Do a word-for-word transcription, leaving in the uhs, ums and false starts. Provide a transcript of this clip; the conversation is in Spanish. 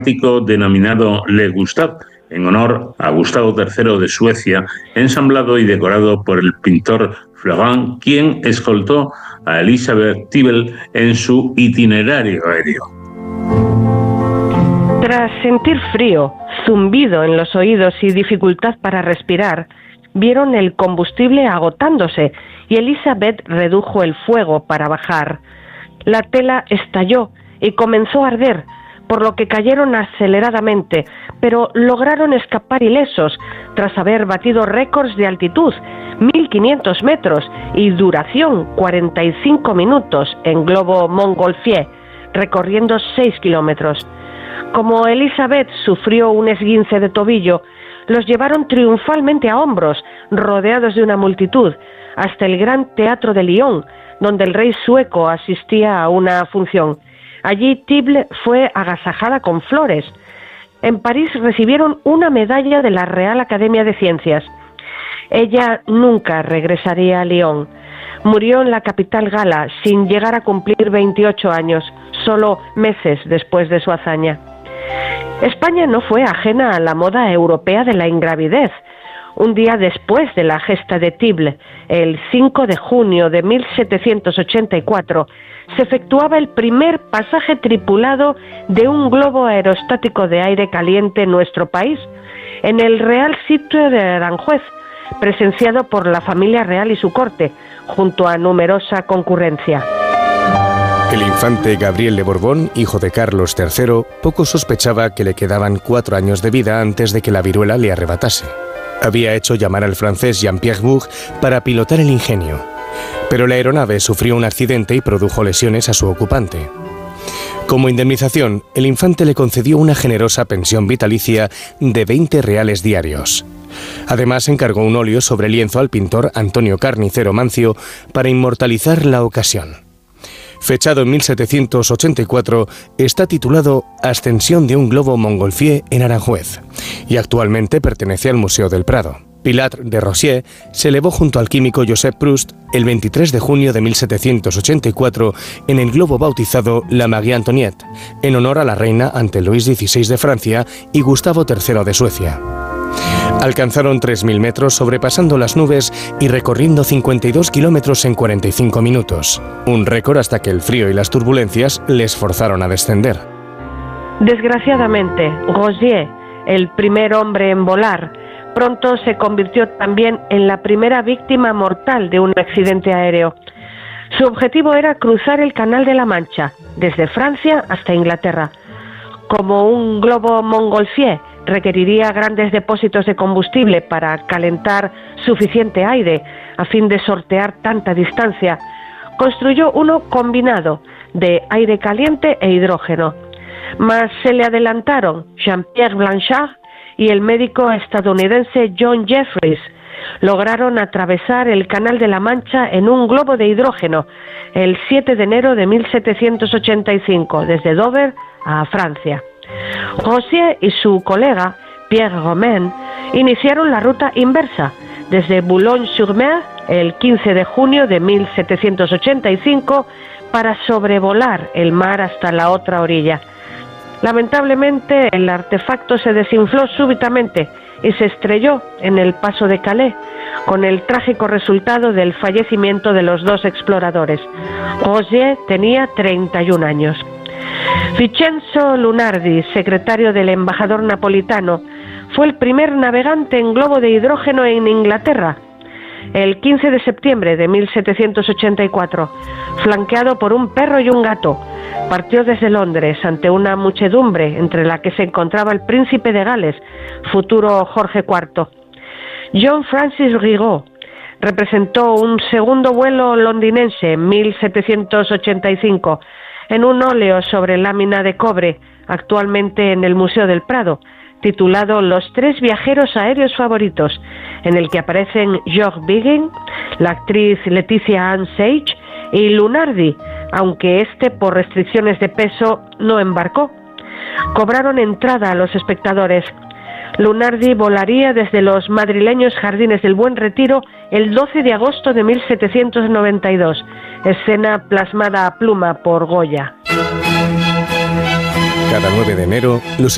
denominado Le Gustave, en honor a Gustavo tercero de Suecia, ensamblado y decorado por el pintor Florent, quien escoltó a Elisabeth Thiebel en su itinerario aéreo. Tras sentir frío, zumbido en los oídos y dificultad para respirar, vieron el combustible agotándose y Elisabeth redujo el fuego para bajar. La tela estalló y comenzó a arder, por lo que cayeron aceleradamente, pero lograron escapar ilesos tras haber batido récords de altitud, mil quinientos metros, y duración, cuarenta y cinco minutos, en globo Montgolfier, recorriendo seis kilómetros. Como Elisabeth sufrió un esguince de tobillo, los llevaron triunfalmente a hombros, rodeados de una multitud, hasta el Gran Teatro de Lyon, donde el rey sueco asistía a una función. Allí Thiebel fue agasajada con flores. En París recibieron una medalla de la Real Academia de Ciencias. Ella nunca regresaría a Lyon. Murió en la capital gala sin llegar a cumplir veintiocho años, solo meses después de su hazaña. España no fue ajena a la moda europea de la ingravidez. Un día después de la gesta de Thiebel, el cinco de junio de mil setecientos ochenta y cuatro, se efectuaba el primer pasaje tripulado de un globo aerostático de aire caliente en nuestro país, en el Real Sitio de Aranjuez, presenciado por la familia real y su corte, junto a numerosa concurrencia. El infante Gabriel de Borbón, hijo de Carlos tercero, poco sospechaba que le quedaban cuatro años de vida antes de que la viruela le arrebatase. Había hecho llamar al francés Jean-Pierre Bourg para pilotar el Ingenio, pero la aeronave sufrió un accidente y produjo lesiones a su ocupante. Como indemnización, el infante le concedió una generosa pensión vitalicia de veinte reales diarios. Además, encargó un óleo sobre lienzo al pintor Antonio Carnicero Mancio para inmortalizar la ocasión. Fechado en mil setecientos ochenta y cuatro, está titulado Ascensión de un globo Montgolfier en Aranjuez y actualmente pertenece al Museo del Prado. Pilat de Rosier se elevó junto al químico Joseph Proust el veintitrés de junio de mil setecientos ochenta y cuatro en el globo bautizado La Marie Antoinette, en honor a la reina ante Luis dieciséis de Francia y Gustavo tercero de Suecia. Alcanzaron tres mil metros sobrepasando las nubes y recorriendo cincuenta y dos kilómetros en cuarenta y cinco minutos, un récord hasta que el frío y las turbulencias les forzaron a descender. Desgraciadamente, Rosier, el primer hombre en volar, pronto se convirtió también en la primera víctima mortal de un accidente aéreo. Su objetivo era cruzar el Canal de la Mancha, desde Francia hasta Inglaterra. Como un globo Montgolfier requeriría grandes depósitos de combustible para calentar suficiente aire a fin de sortear tanta distancia, construyó uno combinado de aire caliente e hidrógeno. Mas se le adelantaron Jean-Pierre Blanchard y el médico estadounidense John Jeffries. Lograron atravesar el Canal de la Mancha en un globo de hidrógeno el siete de enero de mil setecientos ochenta y cinco, desde Dover a Francia. Rosier y su colega Pierre Romain iniciaron la ruta inversa desde Boulogne-sur-Mer el quince de junio de mil setecientos ochenta y cinco para sobrevolar el mar hasta la otra orilla. Lamentablemente, el artefacto se desinfló súbitamente y se estrelló en el paso de Calais, con el trágico resultado del fallecimiento de los dos exploradores. Rosier tenía treinta y un años. Vincenzo Lunardi, secretario del embajador napolitano, fue el primer navegante en globo de hidrógeno en Inglaterra. El quince de septiembre de mil setecientos ochenta y cuatro, flanqueado por un perro y un gato, partió desde Londres ante una muchedumbre entre la que se encontraba el príncipe de Gales, futuro Jorge cuarto. John Francis Rigaud representó un segundo vuelo londinense en mil setecientos ochenta y cinco en un óleo sobre lámina de cobre, actualmente en el Museo del Prado, titulado Los tres viajeros aéreos favoritos, en el que aparecen George Biggin, la actriz Leticia Ann Sage y Lunardi, aunque este por restricciones de peso no embarcó. Cobraron entrada a los espectadores. Lunardi volaría desde los madrileños Jardines del Buen Retiro el doce de agosto de mil setecientos noventa y dos, escena plasmada a pluma por Goya. Cada nueve de enero, los